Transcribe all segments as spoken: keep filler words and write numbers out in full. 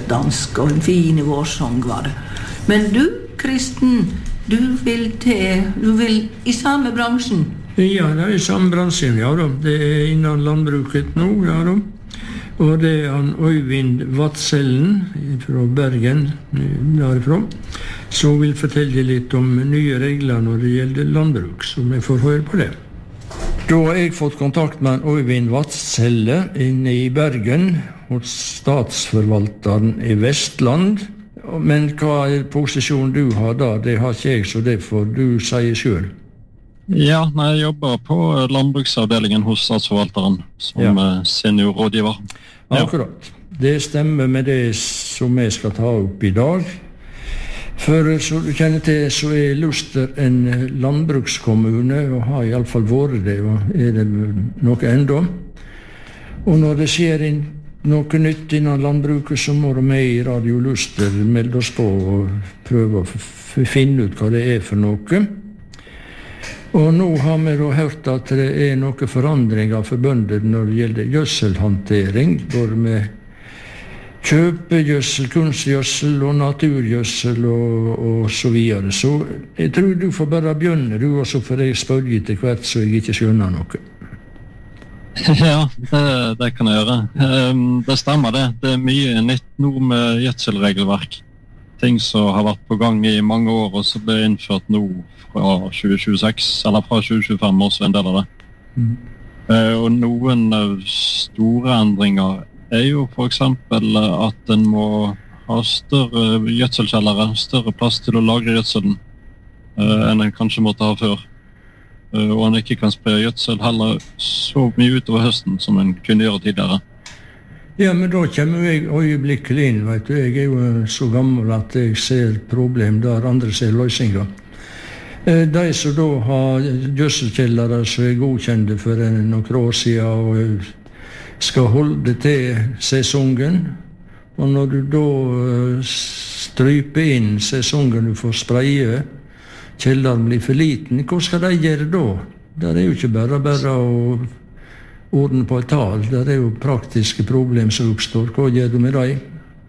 dansk, og en fin vårsang var det. Men du, Kristen, du vil til, du vil i samme bransjen? Ja, det er i samme bransjen, ja da. Det er innan landbruket nå, ja da. Og det er han Øyvind Vadsellen fra Bergen, derifra, som vil fortelle litt om nye regler når det gjelder landbruk, så vi får høre på det. Da har jeg fått kontakt med Øyvind Vadselle inne i Bergen, hos statsforvalteren i Vestland. Men hva er posisjonen du har da? Det har ikke jeg, så det får du si selv. Ja, jeg jobber på landbruksavdelingen hos statsforvalteren som ja. seniorrådgiver. Ja. Akkurat. Det stemmer med det som jeg skal ta opp i dag. For så du kjenner til, så er Luster en landbrukskommune, og har i alle fall vært det, og er det noe enda. Og når det skjer inn, noe nytt innan landbruket, så må vi i Radio Luster melde oss på og prøve å f- finne ut hva det er for noe. Og nå har vi da hørt at det er noen forandringer for bønder når det gjelder gjødselhantering, hvor vi kjøper gjødsel, kunstgjødsel og naturgjødsel og, og så videre. Så jeg tror du får bare begynne, du, og så får jeg spørre til hvert så jeg ikke skjønner noe. Ja, det, det kan jeg gjøre. Um, det stemmer det. Det er mye nytt nå med gjødselregelverk. Ting som har vært på gang i mange år, og så ble innført nå fra tjue tjueseks, eller fra tjue tjuefem også en del av det. Mm. Uh, og noen store endringer er jo for eksempel at en må ha større gjødselkjellere, større plass til å lagre gjødselen uh, enn en kanskje måtte ha før. Uh, og en ikke kan spre gjødsel heller så mye utover høsten som en kunne gjøre tidligere. Ja, men da kommer jeg øyeblikkelig inn, vet du. Jeg er jo så gammel at jeg ser problem der andre ser løsninger. De som da har gjødselkjellere som er godkjente for noen år siden og skal holde til sesongen, og når du da stryper inn sesongen du får spreie, kjelleren blir for liten, hva skal de gjøre da? Det er jo ikke bare bare å ordne på et tal, det er jo praktiske problem som oppstår. Hva gjør du med deg?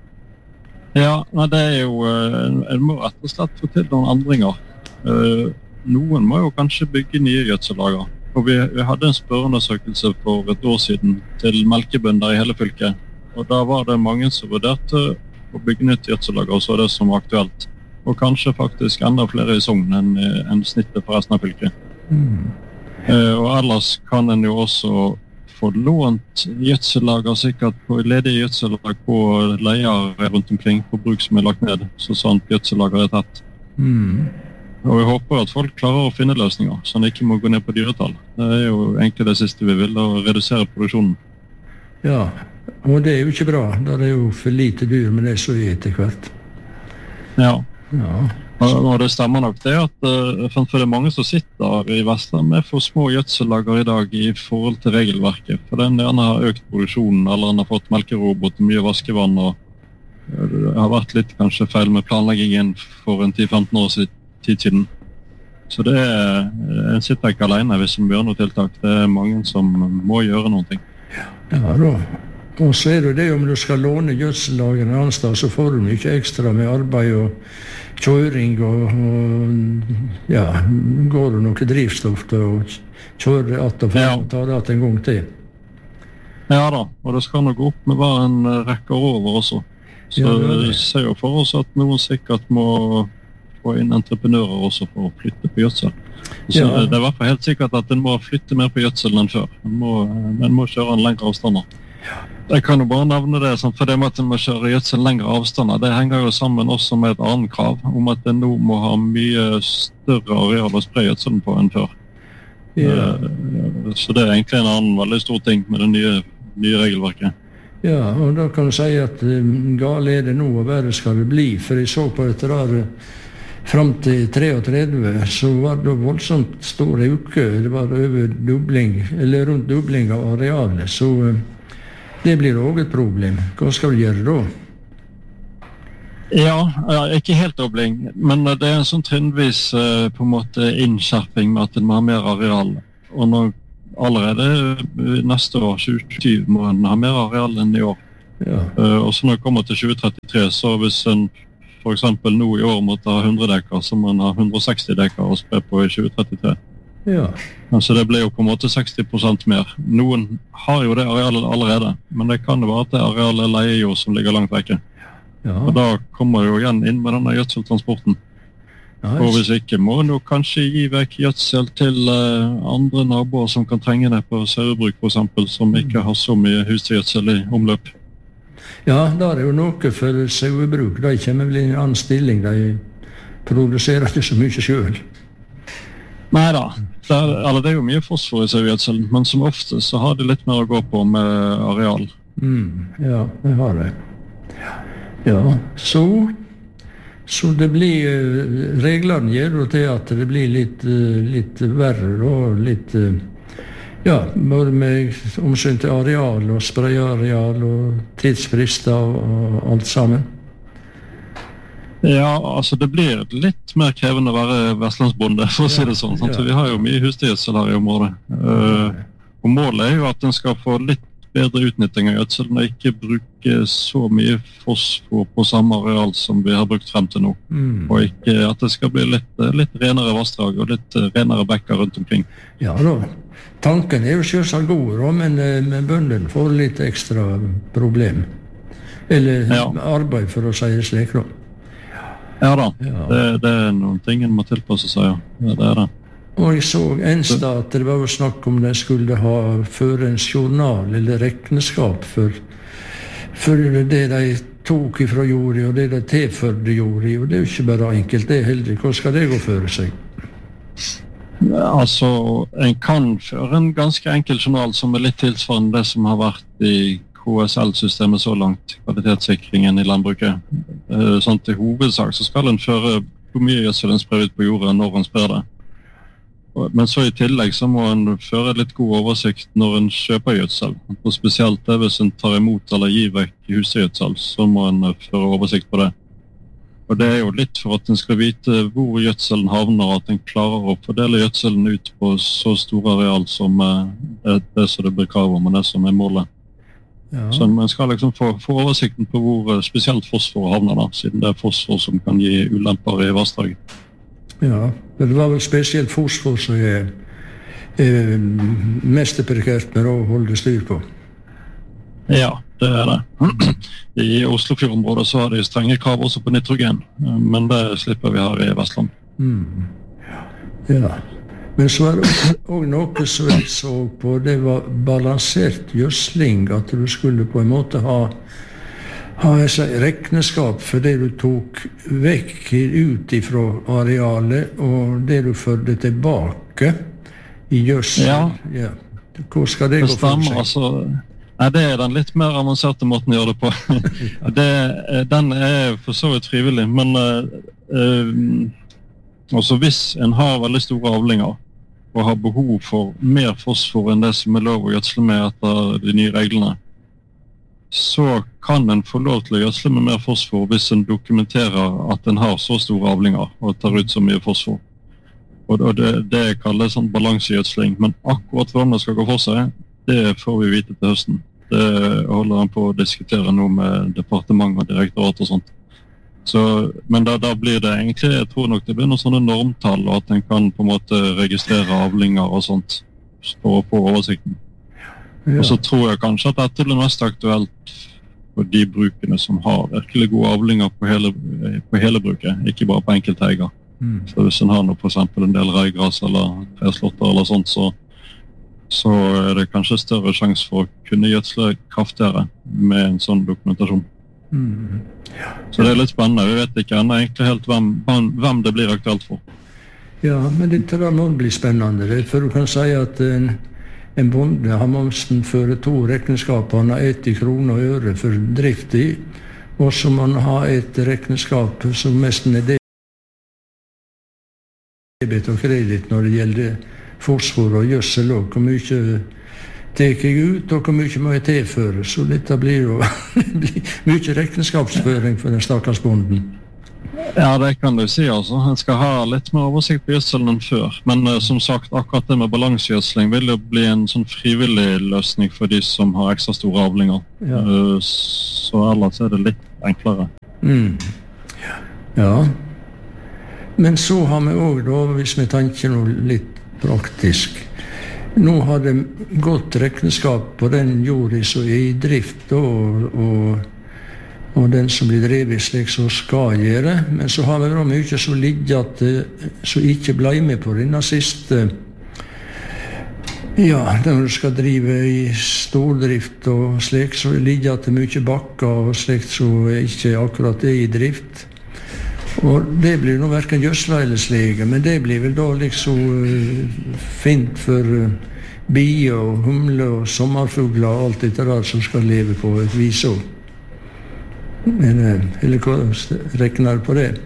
Ja, det er jo, en må rett og slett få til noen endringer. Uh, noen må jo kanskje bygge nye gjødsellager. Og vi, vi hadde en spørreundersøkelse for et år siden til melkebønder i hele fylket. Og da var det mange som vurderte å bygge nytt gjødsellager, og så det som var aktuelt. Og kanskje faktisk enda flere i Sogn enn, enn snittet for resten av fylket. Mm. Uh, og ellers kan en jo også få lånt gjødsellager, sikkert på ledige gjødsellag på leier rundt omkring på bruk som er lagt ned, så sånt gjødsellager er tatt. Mm. Og jeg håper at folk klarer å finne løsninger, så de ikke må gå ned på dyretall. Det er jo egentlig det siste vi vil, å redusere produksjonen. Ja, og det er jo ikke bra. Det er jo for lite dyr med det som er etter hvert. Ja. Ja. Og det stemmer nok det at for det er mange som sitter i Vestland med for små gjødsellager i dag i forhold til regelverket. For den ene har økt produksjonen, eller den har fått melkerobot og mye vaskevann, og det har vært litt kanskje feil med planleggingen for en ti til femten år siden. Tiden. Så det er, en sitter ikke alene hvis en gjør noe tiltak. Det er mange som må gjøre noe. Ja da. Og så er det det om du skal låne gjødsellagene annen sted, så får du mye ekstra med arbeid og kjøring og, og ja, går det noe drivstoff til å kjøre at og for å ta det at en gang til. Ja da, og det skal nok opp med hver en rekke over også. Så ja, vi ser jo for oss at noen sikkert må få inn entreprenører også for å flytte på gjødsel. Så ja. Det er i hvert fall helt sikkert at en må flytte mer på gjødsel enn før. En må, en må kjøre en lengre avstander. Jeg kan jo bare nevne det, for det med at en må kjøre gjødsel lengre avstander, det henger jo sammen også med et annet krav, om at en nå må ha mye større areal å spre gjødselen på enn før. Ja. Så det er egentlig en annen veldig stor ting med det nye, nye regelverket. Ja, og da kan du si at gale er det nå, og verre skal det bli, for jeg så på dette der frem til treogtredve, så var det voldsomt stor uke, det var over dobling, eller rundt dobling av arealet, så det blir også et problem. Hva skal vi gjøre da? Ja, ikke helt dobling, men det er en sånn trinnvis på en måte innskjerping med at en må ha mer areal. Og når allerede neste år, tjue tjue, må en ha mer areal enn i år. Ja. Uh, og så når det kommer til tjue trettitre, så hvis en for eksempel nå i år måtte ha hundre dekar, så må man ha hundre og seksti dekar å spre på i tjue trettitre. Ja. Altså det blir jo på en måte seksti prosent mer. Noen har jo det arealet allerede, men det kan jo være at det arealet leier jo som ligger langt vekke. Ja. Og da kommer det jo igjen inn med denne gjødseltransporten. Ja, og hvis ikke må en jo kanskje gi vekk gjødsel til uh, andre naboer som kan trenge det på sauebruk for eksempel, som ikke har så mye husdyrgjødsel i omløp. Ja, da er det jo noe for sauebruk. De kommer vel i en annen stilling. De produserer ikke så mye selv. Neida, det er, eller det er jo mye fosfor i sauegjødselen, men som ofte så har de litt mer å gå på med areal. Mm, ja, det har de. Ja, så, så det blir, reglene gjør jo til at det blir litt, litt verre og litt, ja, både med omsyn til areal og sprayareal og tidsfrister og alt sammen. Ja, altså det blir litt mer krevende å være vestlandsbonde, for å si det sånn. Ja, ja. Vi har jo mye husdyrgjødsel her i området. Uh, og målet er jo at den skal få litt bedre utnytting av gjødselen og ikke bruke så mye fosfor på samme areal som vi har brukt frem til nå. Mm. Og ikke at det skal bli litt, litt renere vassdrag og litt renere bekker rundt omkring. Ja da, tanken er jo selvsagt god, men, men bøndene får litt ekstra problem. Eller ja. Arbeid, for å si det slik da. Ja da, ja. Det, det er noen ting en må tilpasse seg, ja. Det er det. Og jeg så en sted at det var snakk om de skulle ha føre en journal eller regnskap for, for det de tok ifra jorda og det de tilførte jorda, og det er jo ikke bare enkelt, det er heldig. Hva skal det gå for seg? Ja, altså, en kan føre en ganske enkel journal som er litt tilsvarende det som har vært i K S L-systemet så langt, kvalitetssikringen i landbruket. Sånn til hovedsak så skal en føre hvor mye gjødsel en sprer ut på jorda når en sprer det. Men så i tillegg så må en føre litt god oversikt når en kjøper gjødsel. Og spesielt det hvis en tar imot eller gir vekk husdyrgjødsel, så må en føre oversikt på det. Og det er jo litt for at en skal vite hvor gjødselen havner, at en klarer å fordele gjødselen ut på så store areal som det, det som det blir krav om, og det som er målet. Ja. Så man skal liksom få, få oversikten på hvor spesielt fosfor havner da, siden det er fosfor som kan gi ulemper i vassdraget. Ja, det var vel spesielt fosfor som er, er mest prekært med å holde styr på. Ja, det er det. I Oslofjordområdet så har de strenge krav også på nitrogen, men det slipper vi her i Vestland. Mm. Ja. Men så er det også noe som jeg så på, det var balansert gjødsling, at du skulle på en måte ha, ha en regnskap for det du tok vekk ut fra arealet, og det du førte tilbake i gjødsel. Ja. Ja. Hvor skal det, det gå for seg? Altså, nei, det er den litt mer avanserte måten å gjøre det på. det, den er for så vidt frivillig, men uh, uh, også hvis en har veldig store avlinger, og har behov for mer fosfor enn det som er lov å gjødsle med etter de nye reglene, så kan en få lov til å gjødsle med mer fosfor hvis en dokumenterer at en har så store avlinger og tar ut så mye fosfor. Og det, det kalles sånn balansegjødsling, men akkurat hvordan det skal gå for seg, det får vi vite til høsten. Det holder han på å diskutere nå med departement og direktorat og sånt. Så, men da, da blir det egentlig, jeg tror nok det blir noen sånne normtall, og at en kan på en måte registrere avlinger og sånt for å få oversikten. Ja. Og så tror jeg kanskje at dette blir mest aktuelt for de brukene som har virkelig gode avlinger på hele, på hele bruket, ikke bare på enkelte eier. Mm. Så hvis en har noe, for eksempel en del reigras eller treslotter eller sånt, så, så er det kanskje større sjanse for å kunne gjødsle kraftigere med en sånn dokumentasjon. Mm. Ja. Så det er litt spennende. Vi vet ikke ennå egentlig helt hvem, hvem det blir aktuelt for. Ja, men det tror jeg må bli spennende. For du kan si at en, en bonde har måsten føre to regnskap. Han har ett i kroner og øre for drift i, og så må han ha et regnskap som nesten er debet og kredit når det gjelder fosfor og gjødsel, og hvor mye tek jeg ut, og hvor mye må jeg tilføre. Så dette blir jo mye regnskapsføring for den stakkars bonden. Ja, det kan du si altså. En skal ha litt mer oversikt på gjødselen enn før. Men uh, som sagt, akkurat det med balansegjødsling vil jo bli en sånn frivillig løsning for de som har ekstra store avlinger. Ja. Uh, så ellers er det litt enklere. Mm. Ja. Men så har vi også da, hvis vi tenker noe litt praktisk, nå har det gått regnskap på den jorda som er i drift og, og, og den som blir drevet slik som skal gjøre, men så har vi da mye som ligger at som ikke ble med på denne siste, ja, når du skal drive i stordrift og slik, så ligger det mye bakker og slikt som ikke akkurat er i drift. Og det blir nå hverken gjødsla eller slege, men det blir vel da liksom uh, fint for uh, bier og humle og sommerfugler og alt dette der som skal leve på et vis også. Men, uh, eller hva regner du på det?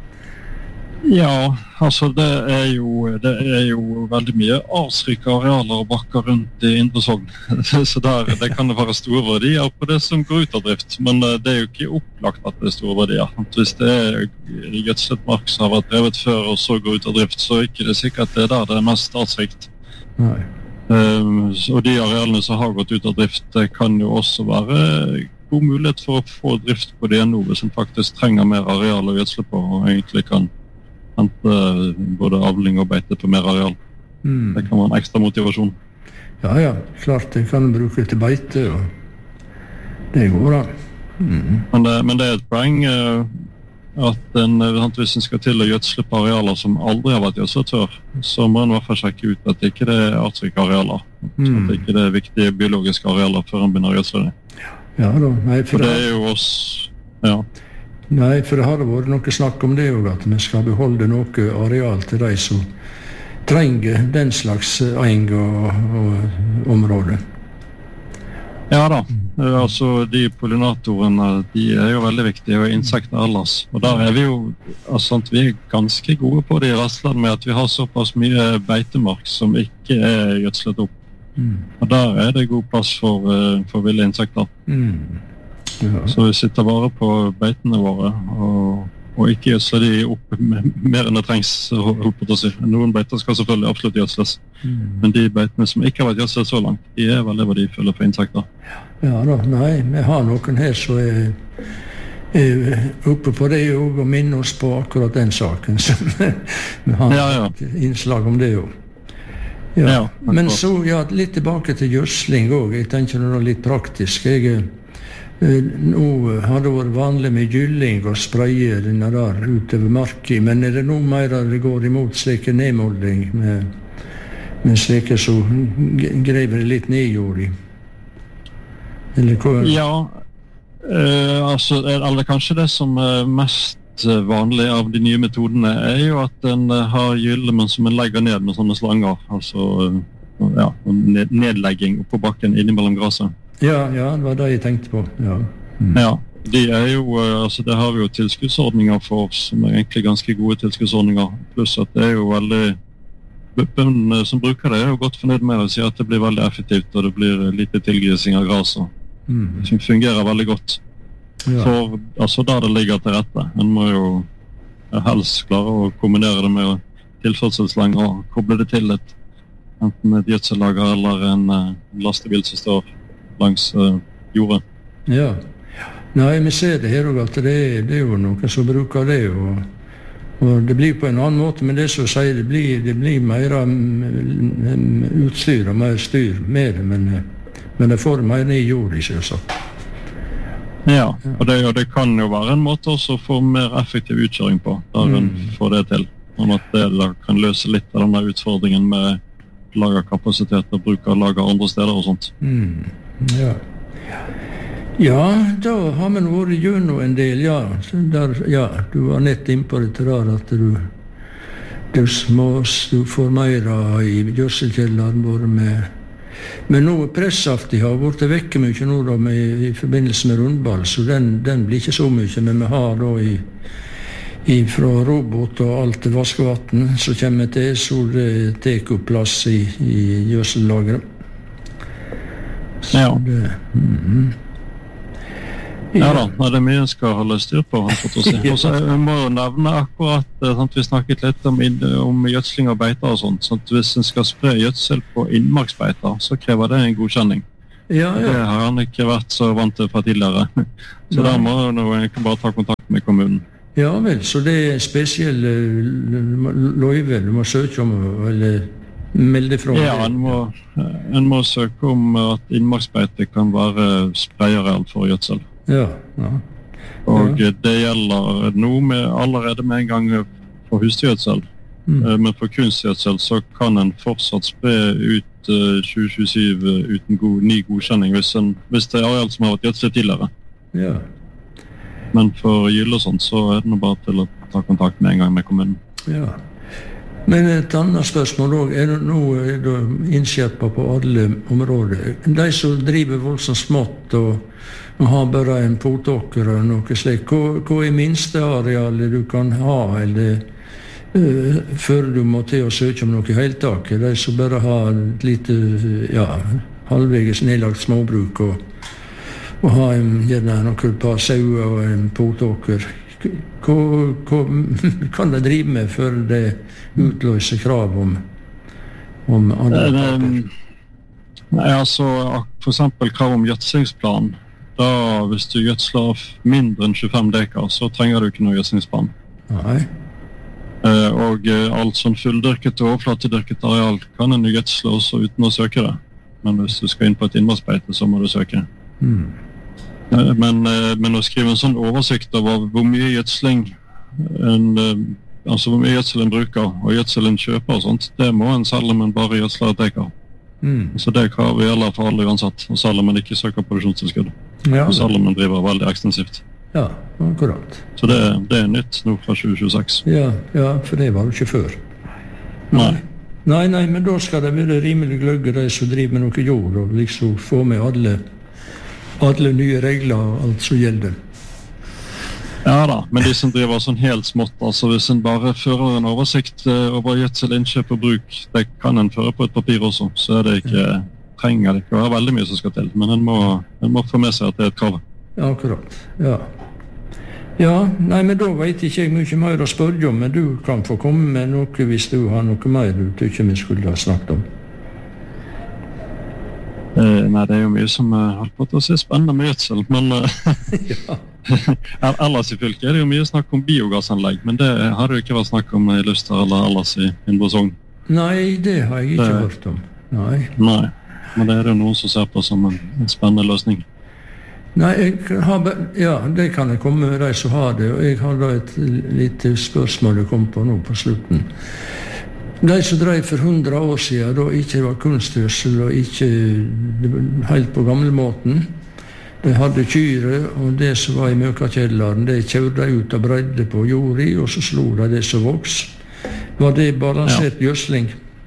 Ja, altså det er jo, det er jo veldig mye avsrike arealer og bakker rundt i Indre Sogn. Så der, det kan det være store verdier på det som går ut av drift, men det er jo ikke opplagt at det er store verdier. Hvis det er gjødslet mark som har vært drevet før og så går ut av drift, så er ikke det sikkert at det er der det er mest artsrikt. Nei. Um, og de arealene som har gått ut av drift, det kan jo også være god mulighet for å få drift på det nå, hvis en faktisk trenger mer areal å gjødsle på, og egentlig kan hente både avling og beite på mer areal. Mm. Det kan være en ekstra motivasjon. Ja, ja, klart det kan du bruke til beite, og det går da. Mm. Men, det, men det er et poeng uh, at en, hvis en skal til å gjødsle på arealer som aldri har vært gjødslet før, så må en i hvert fall sjekke ut at det ikke er artsrike arealer. Mm. Så at det ikke er viktige biologiske arealer før en begynner å gjødsle det. Ja da, nei, for, for det er jo også, ja. Nei, for det har vært noe snakk om det også, at vi skal beholde noe areal til de som trenger den slags eng og, og område. Ja da, altså de pollinatorene, de er jo veldig viktige, og insekter ellers. Og der er vi jo, altså vi er ganske gode på det i Vestland med at vi har såpass mye beitemark som ikke er gjødslet opp. Mm. Og der er det god plass for, for ville insekter. Mm. Ja. Så vi sitter bare på beitene våre og, og ikke gjødsler de opp mer enn det trengs. Noen beiter skal selvfølgelig absolutt gjødsles, mm. men de beitene som ikke har vært gjødslet så langt, de er veldig verdifulle for insekter. Ja da, nei, vi har noen her som er, er oppe på det og minner oss på akkurat den saken. Så vi har ja, ja. et innslag om det også. Ja. Ja, men så ja, litt tilbake til gjødsling også. Jeg tenker noe litt praktisk. Jeg Nå har det vært vanlig med gylling og spraye denne der utover marken, men er det noe mer det går imot slike nedmåling med, med slike som grever det litt ned i jorda? Eller hva? Ja, øh, altså, eller kanskje det som er mest vanlig av de nye metodene er jo at en har gyllemen som en legger ned med sånne slanger, altså ja, nedlegging på bakken innimellom gresset. Ja, ja, det var det jeg tenkte på. Ja, mm. ja de er jo, altså det har vi jo tilskuddsordninger for, som er egentlig ganske gode tilskuddsordninger, pluss at det er jo veldig, bøndene som bruker det er jo godt fornøyd med å si at det blir veldig effektivt, og det blir lite tilgrising av gresset, mm. som fungerer veldig godt. Ja. For, altså der det ligger til rette, en må jo helst klare å kombinere det med tilførselsslanger og koble det til et, enten et gjødsellager eller en uh, lastebil som står langs uh, jordet. Ja. Nei, vi ser det her også, at det er, det er jo noen som bruker det, og, og det blir på en annen måte, men det som sier, det blir, det blir mer um, utstyr og mer styr med det, men, men det får mer ned i jordet, selvsagt. Ja, og det, og det kan jo være en måte også å få mer effektiv utkjøring på, der mm. en får det til, om at det da kan løse litt av denne utfordringen med lagerkapasitet og bruk av lager andre steder og sånt. Mm. Ja. Ja, da har vi vært gjennom en del, ja. Der, ja, du var nett inn på dette der at du, du, små, du får mer i gjødselkjelleren både med, men nå pressaftig har vært vekke mye nå da med, i forbindelse med rundball, så den, den blir ikke så mye, men vi har da i, i fra robot og alt til vaskevatten, så kommer det til, så det tek opp plass i, i gjødsellageret. Ja. Det, mm-hmm. Ja da, det er mye en skal holde styr på. Og så må jeg nevne akkurat, sant, vi snakket litt om, om gjødsling og beiter og sånt, så hvis en skal spre gjødsel på innmarksbeiter, så krever det en godkjenning. Ja, ja. Det har han ikke vært så vant til fra tidligere. Så ja. Da må jeg bare ta kontakt med kommunen. Ja vel, så det er spesielle løyve du må søke om, eller melde fra? Ja, en må, en må søke om at innmarksbeite kan være spreieareal for gjødsel. Ja, ja. Og ja. Det gjelder noe med, allerede med en gang for husdyrgjødsel, mm. men for kunstgjødsel så kan en fortsatt spre ut uh, tjue tjuesyv uten god, ny godkjenning hvis, en, hvis det er areal som har vært gjødslet tidligere. Ja. Men for gyll og sånt så er det bare til å ta kontakt med en gang med kommunen. Ja. Men et annet spørsmål også, er det nå innskjerpet på alle områder? De som driver voldsomt smått og, og har bare en potåker og noe slikt, hva, hva er minste arealet du kan ha, eller uh, før du må til å søke om noe heltak? De som bare har et lite, ja, halvveges nedlagt småbruk og, og har en, gjerne noen par sauer og en potåker. Hva, hva kan de drive med før det utløser krav om, om andre taper? Nei, altså for eksempel krav om gjødslingsplan. Da, hvis du gjødsler mindre enn tjuefem dekar, så trenger du ikke noe gjødslingsplan. Nei. Og alt sånn fulldyrket og overflatedyrket areal kan en gjødsle også uten å søke det. Men hvis du skal inn på et innmarksbeite, så må du søke. Mm. Men, men å skrive en sånn oversikt over hvor mye gjødsling en, altså hvor mye gjødsel en bruker og gjødsel en kjøper og sånt, det må en selv om en bare gjødsler et dekar. Mm. Så det kravet gjelder for alle uansett, og selv om en ikke søker produksjonstilskudd. Ja. Og selv om en driver veldig ekstensivt. Ja, akkurat. Så det, det er nytt nå fra tjue tjueseks. Ja, ja, for det var det ikke før. Nei. Nei, nei, men da skal det være rimelig gløgge de som driver med noe jord, og liksom få med alle alle nye regler og alt som gjelder. Ja da, men de som driver sånn helt smått, altså hvis en bare fører en oversikt over gjødsel, innkjøp og bruk, det kan en føre på et papir også, så er det ikke, trenger det ikke å være veldig mye som skal til, men en må, en må få med seg at det er et krav. Ja, akkurat, ja. Ja, nei, men da vet ikke jeg mye mer å spørre om, men du kan få komme med noe hvis du har noe mer du tykker vi skulle ha snakket om. Eh, nei, det er jo mye som uh, holdt på til å se spennende med gjødsel, men uh, ja. Ellers i fylket er det jo mye snakk om biogassanlegg, men det har det jo ikke vært snakk om i Luster eller ellers i Indre Sogn. Nei, det har jeg ikke det, hørt om. Nei. Nei, men det er det jo noen som ser på som en, en spennende løsning. Nei, jeg har, ja, det kan jeg komme med de som har det, og jeg har da et lite spørsmål jeg kom på nå på slutten. De som drev for hundre år siden, da ikke var kunstgjødsel og ikke helt på gamlemåten, de hadde kyre, og det som var i møkakjelleren, det kjørte de ut og bredde på jord i, og så slo de det som voks. Var det balansert ja. Gjødsling?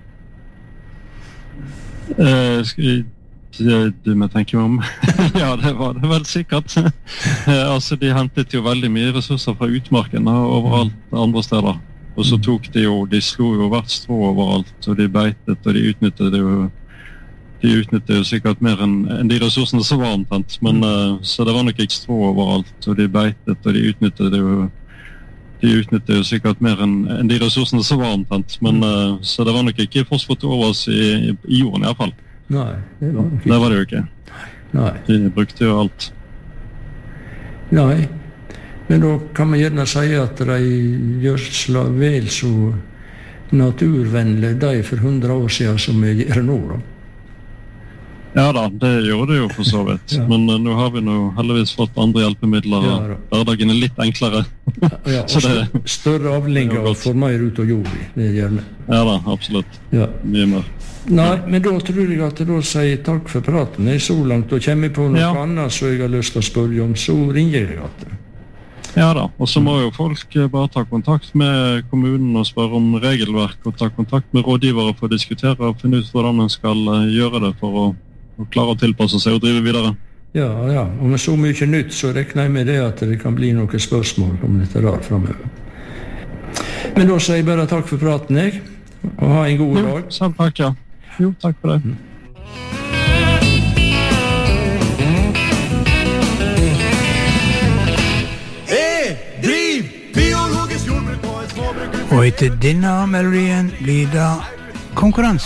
Eh, skal jeg, du må tenke meg om. Ja, det var det vel sikkert. Altså, de hentet jo veldig mye ressurser fra utmarken og overalt andre steder. Og så tok de jo, de slo jo hvert strå overalt, og de beitet, og de utnyttet jo, de utnyttet jo sikkert mer enn, enn de ressursene som var omtrent. Men, uh, så det var nok ikke strå overalt, og de beitet, og de utnyttet jo, de utnyttet jo sikkert mer enn, enn de ressursene som var omtrent. Men, uh, så det var nok ikke fosfor til overs i, i, i jorden i hvert fall. Nei, det var nok ikke. Det var det jo ikke. Nei. De brukte jo alt. Nei. Men da kan man gjerne si at de gjødsla vel så naturvennlig de for hundre år siden som vi gjør nå, da. Ja da, det gjorde det jo for så vidt. Ja. Men uh, nå har vi nå heldigvis fått andre hjelpemidler, ja, og hverdagen er litt enklere. Ja, og det, større avlinger og får mer ut av jord i, det gjør vi. Ja da, absolutt. Ja. Mye mer. Nei, men da tror jeg at jeg da sier takk for praten. Jeg så langt, og kommer jeg på noe ja. annet så jeg har lyst til å spørre om, så ringer jeg at det. Ja da, og så må jo folk bare ta kontakt med kommunen og spørre om regelverk, og ta kontakt med rådgivere for å diskutere og finne ut hvordan man skal gjøre det for å, å klare å tilpasse seg og drive videre. Ja, ja, og med så mye nytt så regner jeg med det at det kan bli noen spørsmål om dette der fremover. Men da sier jeg bare takk for praten, jeg, og ha en god dag. Jo, selv takk, ja. Jo, takk for det. Mm. Og etter denne melodien blir det konkurranse.